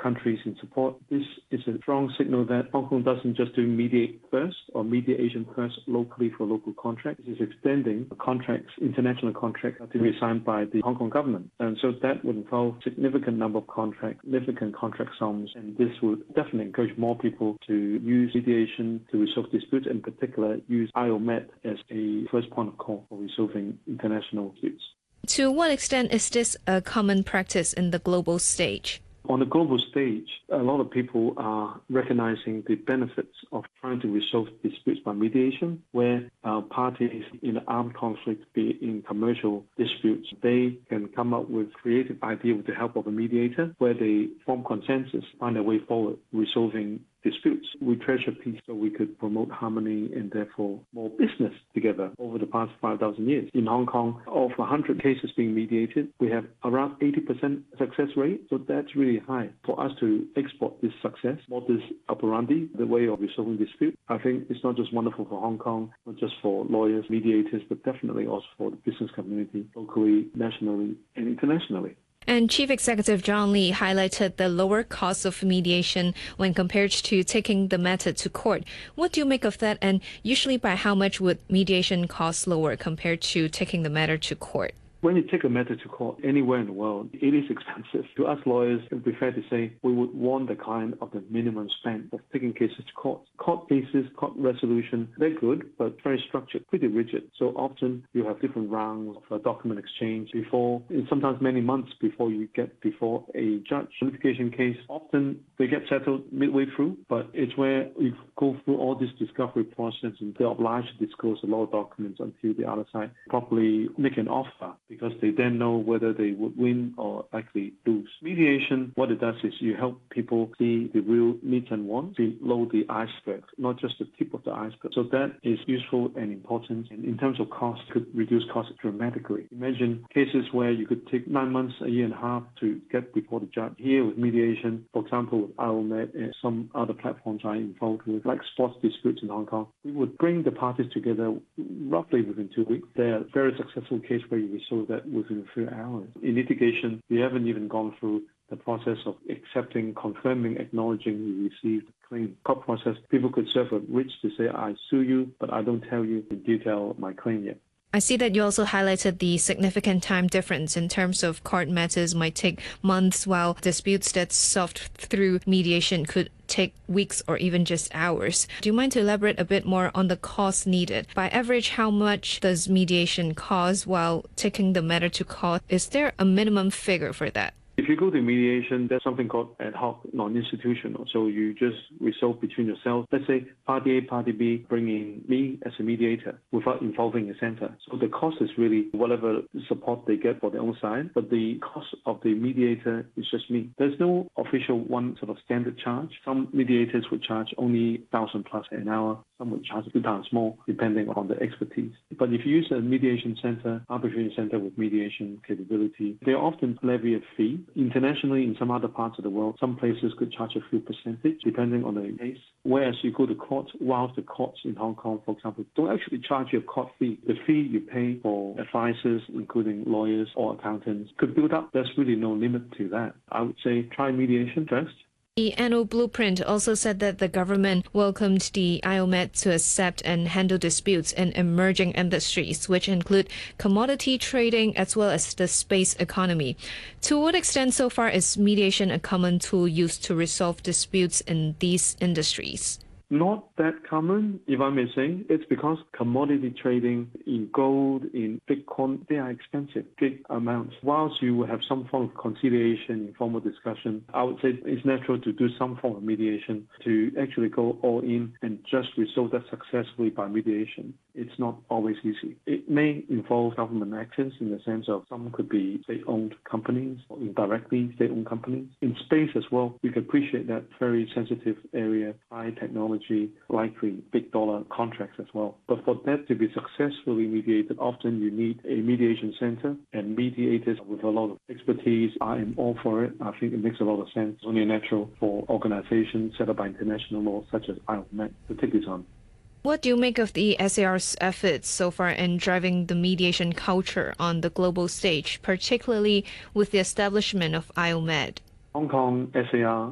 countries in support. This is a strong signal that Hong Kong doesn't just do mediate first or mediation first locally for local contracts. It is extending contracts, international contracts, to be signed by the Hong Kong government. And so that would involve significant number of contracts, significant contract sums, and this would definitely encourage more people to use mediation to resolve disputes, in particular use IOMED as a first point of call for resolving international disputes. To what extent is this a common practice in the global stage? On the global stage, a lot of people are recognizing the benefits of trying to resolve disputes by mediation, where parties in an armed conflict, be it in commercial disputes, they can come up with creative ideas with the help of a mediator, where they form consensus, find a way forward, resolving disputes. We treasure peace so we could promote harmony and therefore more business together over the past 5,000 years. In Hong Kong, of 100 cases being mediated, we have around 80% success rate, so that's really high. For us to export this success, modus operandi, the way of resolving disputes, I think it's not just wonderful for Hong Kong, not just for lawyers, mediators, but definitely also for the business community, locally, nationally, and internationally. And Chief Executive John Lee highlighted the lower cost of mediation when compared to taking the matter to court. What do you make of that? And usually by how much would mediation cost lower compared to taking the matter to court? When you take a matter to court anywhere in the world, it is expensive. To us lawyers, it would be fair to say we would warn the client of the minimum spend of taking cases to court. Court cases, court resolution, they're good, but very structured, pretty rigid. So often you have different rounds of document exchange before, sometimes many months before you get before a judge. Litigation case, often they get settled midway through, but it's where you go through all this discovery process and they're obliged to disclose a lot of documents until the other side properly make an offer, because they then know whether they would win or likely lose. Mediation, what it does is you help people see the real needs and wants below the iceberg, not just the tip of the iceberg. So that is useful and important. And in terms of cost, could reduce costs dramatically. Imagine cases where you could take 9 months, a year and a half to get before the judge. Here with mediation, for example, with IOMED and some other platforms I'm involved with, like sports disputes in Hong Kong, we would bring the parties together roughly within 2 weeks. They're a very successful case where you resolve that within a few hours. In litigation, we haven't even gone through the process of accepting, confirming, acknowledging we received a claim. Court process, people could serve a writ to say, I sue you, but I don't tell you in detail my claim yet. I see that you also highlighted the significant time difference in terms of court matters might take months, while disputes that's solved through mediation could take weeks or even just hours. Do you mind to elaborate a bit more on the cost needed? By average, how much does mediation cost while taking the matter to court? Is there a minimum figure for that? If you go to mediation, there's something called ad hoc, non-institutional. So you just resolve between yourselves. Let's say party A, party B bring in me as a mediator without involving a center. So the cost is really whatever support they get for their own side, but the cost of the mediator is just me. There's no official one sort of standard charge. Some mediators would charge only 1,000 plus an hour. Some would charge 2 times more, depending on the expertise. But if you use a mediation center, arbitration center with mediation capability, they often levy a fee. Internationally, in some other parts of the world, some places could charge a few percentage, depending on the case. Whereas you go to court, whilst the courts in Hong Kong, for example, don't actually charge you a court fee. The fee you pay for advisors, including lawyers or accountants, could build up. There's really no limit to that. I would say try mediation first. The annual blueprint also said that the government welcomed the IOMED to accept and handle disputes in emerging industries, which include commodity trading as well as the space economy. To what extent so far is mediation a common tool used to resolve disputes in these industries? Not that common, if I may say. It's because commodity trading in gold, in Bitcoin, they are expensive, big amounts. Whilst you will have some form of conciliation, informal discussion, I would say it's natural to do some form of mediation, to actually go all in and just resolve that successfully by mediation. It's not always easy. It may involve government actions in the sense of some could be state-owned companies or indirectly state-owned companies. In space as well, we can appreciate that very sensitive area, high technology, likely big dollar contracts as well. But for that to be successfully mediated, often you need a mediation center and mediators with a lot of expertise. I am all for it. I think it makes a lot of sense. It's only natural for organizations set up by international law such as IOMED to take this on. What do you make of the SAR's efforts so far in driving the mediation culture on the global stage, particularly with the establishment of IOMED? Hong Kong SAR